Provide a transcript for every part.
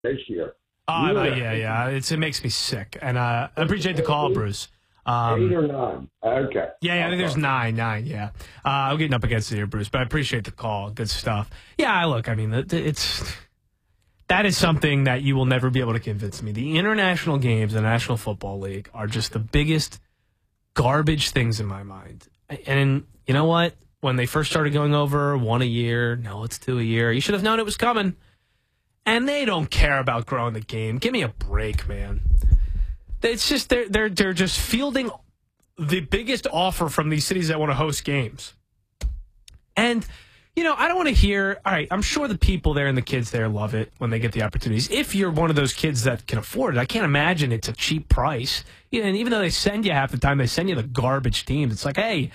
this year. Yeah. It makes me sick. And I appreciate the call, Bruce. 8 or 9. Okay. Yeah, I think there's 9, yeah. I'm getting up against it here, Bruce, but I appreciate the call. Good stuff. Yeah, look, I mean, that is something that you will never be able to convince me. The international games, the National Football League, are just the biggest garbage things in my mind. And you know what? When they first started going over 1 a year, no, it's 2 a year, you should have known it was coming. And they don't care about growing the game. Give me a break, man. It's just they're just fielding the biggest offer from these cities that want to host games. And, I don't want to hear, all right, I'm sure the people there and the kids there love it when they get the opportunities. If you're one of those kids that can afford it, I can't imagine it's a cheap price. And even though they send you half the time, they send you the garbage teams. It's like, hey,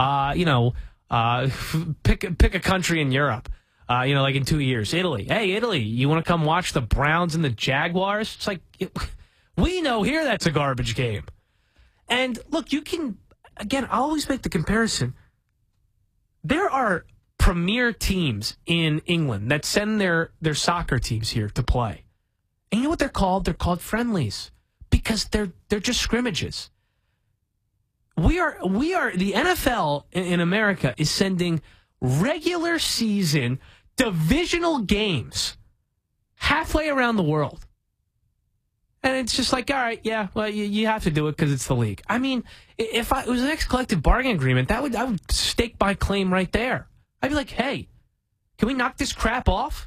pick a country in Europe. Like in 2 years, Italy. Hey, Italy, you want to come watch the Browns and the Jaguars? It's like, we know here that's a garbage game. And look, you can, again, I always make the comparison. There are premier teams in England that send their soccer teams here to play. And you know what they're called? They're called friendlies because they're just scrimmages. We are the NFL in America is sending regular season divisional games halfway around the world. And it's just like, all right, yeah, well, you have to do it because it's the league. I mean, if it was the next collective bargaining agreement, I would stake my claim right there. I'd be like, hey, can we knock this crap off?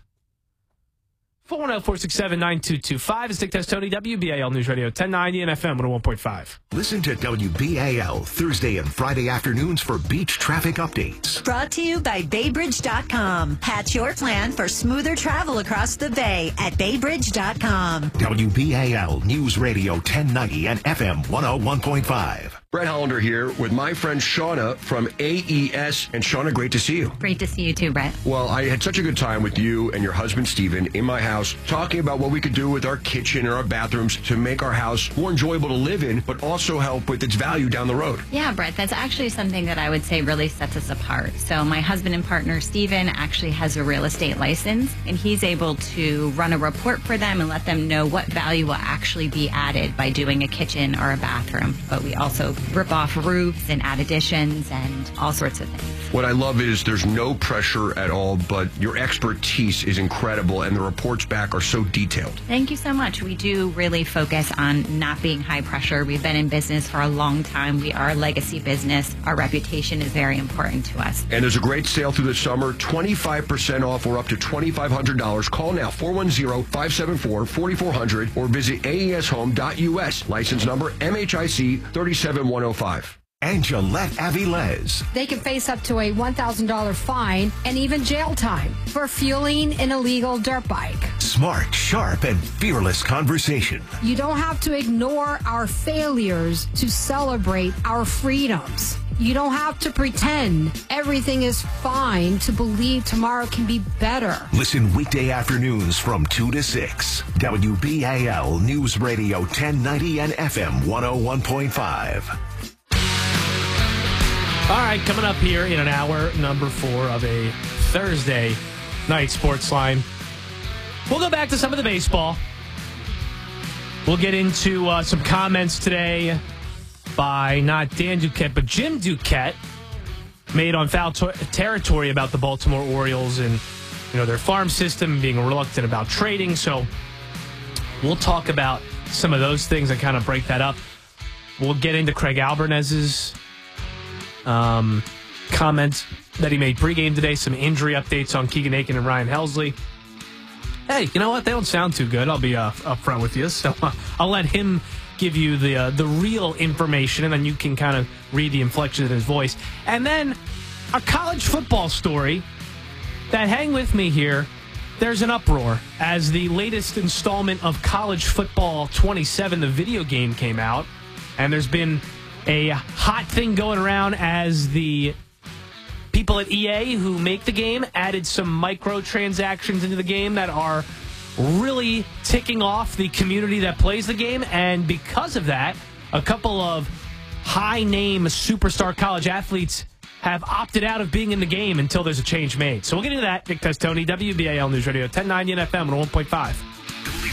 410-467-9225 is Dick Testoni, WBAL News Radio 1090 and FM 101.5. Listen to WBAL Thursday and Friday afternoons for beach traffic updates. Brought to you by BayBridge.com. Hatch your plan for smoother travel across the bay at BayBridge.com. WBAL News Radio 1090 and FM 101.5. Brett Hollander here with my friend Shauna from AES. And Shauna, great to see you. Great to see you too, Brett. Well, I had such a good time with you and your husband, Steven, in my house, talking about what we could do with our kitchen and our bathrooms to make our house more enjoyable to live in, but also help with its value down the road. Yeah, Brett, that's actually something that I would say really sets us apart. So my husband and partner, Steven, actually has a real estate license, and he's able to run a report for them and let them know what value will actually be added by doing a kitchen or a bathroom. But we also rip off roofs and add additions and all sorts of things. What I love is there's no pressure at all, but your expertise is incredible, and the reports back are so detailed. Thank you so much. We do really focus on not being high pressure. We've been in business for a long time. We are a legacy business. Our reputation is very important to us. And there's a great sale through the summer, 25% off or up to $2,500. Call now, 410-574-4400 or visit aeshome.us. License number MHIC 37105. And Gillette Avilés. They can face up to a $1,000 fine and even jail time for fueling an illegal dirt bike. Smart, sharp, and fearless conversation. You don't have to ignore our failures to celebrate our freedoms. You don't have to pretend everything is fine to believe tomorrow can be better. Listen weekday afternoons from 2 to 6. WBAL News Radio 1090 and FM 101.5. All right, coming up here in an hour, number 4 of a Thursday night sports line. We'll go back to some of the baseball. We'll get into some comments today by not Dan Duquette, but Jim Duquette, made on foul territory about the Baltimore Orioles and their farm system, being reluctant about trading. So we'll talk about some of those things and kind of break that up. We'll get into Craig Alvarez's comments that he made pregame today, some injury updates on Keegan Aiken and Ryan Helsley. Hey, you know what? They don't sound too good. I'll be upfront with you. So I'll let him give you the real information, and then you can kind of read the inflection in his voice. And then a college football story that, hang with me here, there's an uproar as the latest installment of College Football 27, the video game, came out. And there's been a hot thing going around as the people at EA who make the game added some microtransactions into the game that are really ticking off the community that plays the game. And because of that, a couple of high-name superstar college athletes have opted out of being in the game until there's a change made. So we'll get into that. Dick Testoni, WBAL News Radio 1090 and FM 101.5.